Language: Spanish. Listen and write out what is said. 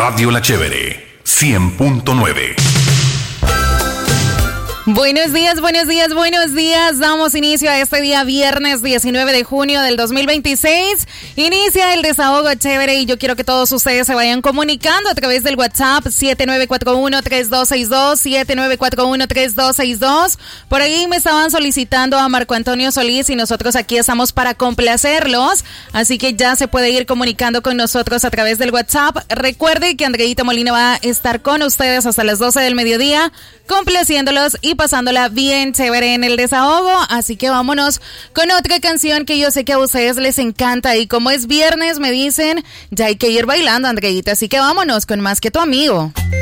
Radio La Chévere 100.9. Buenos días, buenos días, buenos días. Damos inicio a este día viernes 19 de junio del 2026. Inicia el desahogo chévere y yo quiero que todos ustedes se vayan comunicando a través del WhatsApp 7941-3262, 7941-3262. Por ahí me estaban solicitando a Marco Antonio Solís y nosotros aquí estamos para complacerlos. Así que ya se puede ir comunicando con nosotros a través del WhatsApp. Recuerde que Andreita Molina va a estar con ustedes hasta las 12 del mediodía, complaciéndolos y pasándola bien chévere en el desahogo. Así que vámonos con otra canción que yo sé que a ustedes les encanta y como es viernes me dicen, ya hay que ir bailando, Andreita, así que vámonos con Más que tu amigo.